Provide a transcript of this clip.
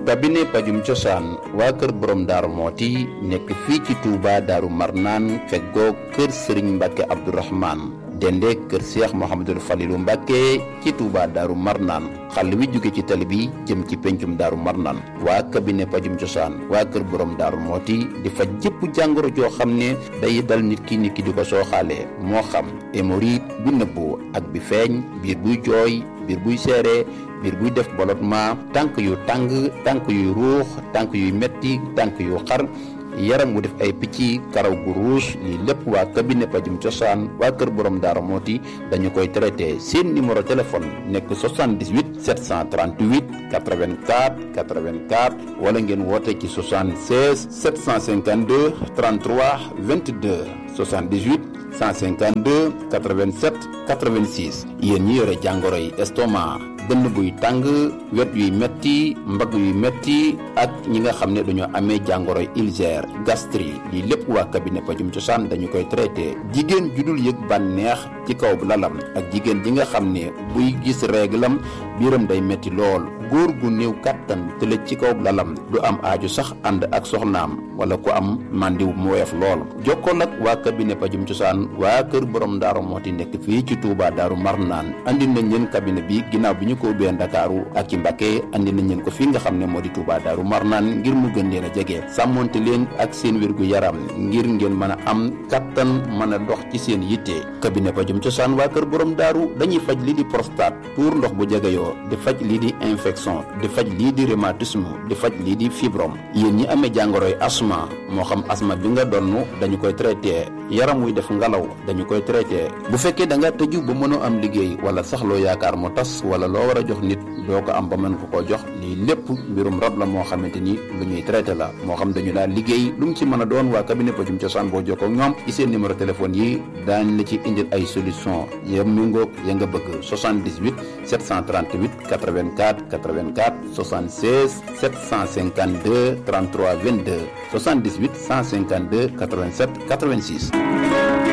cabinet pajum cosaan waa kër borom daaru mooti nekk fii ci Touba Daaru Marnaan feggoo kër Serigne Mbacke Abdourahmane dende kër Cheikh Mouhamadul Falilou Mbacke ci Touba Daaru Marnaan xàll wi jóge ci tali bi jëm ci pencum Daaru Marnaan waa cabinet pajum cosaan waa kër borom daaru mooti di faj jëpp jàngoro joo xam ne day dal nit ki di ko sooxaale moo xam hémorroïde bu nëbbu ak bi feeñ biir buy jooy biir buy seere biir buy def ballottement tànk yu tàng tànk yuy ruux tànk yuy metti tànk yu xar yaram wu def ay picc karaw gu ruus lii lépp waa cabinet pajum cosaan waa kër borom daara mooti dañu koy traité seen numéro téléphone nekk 78 738 84 84 wala ngeen woote ci 76 752 33 22 78 152 87 86 yéen ñi yore jàngoro yi estomac dënn buy tàng wet yuy metti mbagg yuy metti ak ñi nga xam ne dañoo amee jàngoro ulcère gastrique lii lépp waa cabinet pajum cosaan dañu koy traité jigéen ju dul yëg bànneex ci kaw lalam ak jigéen ji nga xam ne buy gis réglam biiram day metti lool góor gu néew kàttan tëlëj ci kaw lalam du am aaju sax ànd ak soxnaam wala ku am màndiw mu woyof lool jokkool ak waa cabinet pajum cosaan waa kër borom daaru mooti nekk fii ci Touba Daaru Marnaan andi nañ leen cabinet bi ginnaaw bi ñu ko ubbee Ndakaaru ak ci Mbacké andi nañ leen ko fii nga xam ne moo di Touba Daaru Marnaan ngir mu gën leen a jege sàmmonte leen ak seen wérgu yaram ngir ngeen mën a am kattan mën a dox ci seen yitte cabinet pajum cosaan waa kër borom daaru dañuy faj lii di prostate tuur ndox bu jegeyoo di faj lii di infection di faj lii di rhumatisme di faj lii di fibrome yéen ñi amee jàngoroy asma moo xam asma bi nga donn dañu koy traité yaram wuy def ngalaw dañu koy traité bu fekkee da nga tëju ba mënoo am liggéey wala sax loo yaakaar mu tas wala loo war a jox nit doo ko am ba mën ko koo jox lii lépp mbirum rab la moo xamante ni lu ñuy traité la moo xam dañu daal liggéey lu mu ci mën a doon waa cabinet pajum cosaan boo jokkoo ak ñoom ci seen numéro téléphone yi daañ la ci indil ay solution ya méngoog ya nga bëgg 78 738 84 84 76 752 33 22 78 152 87 86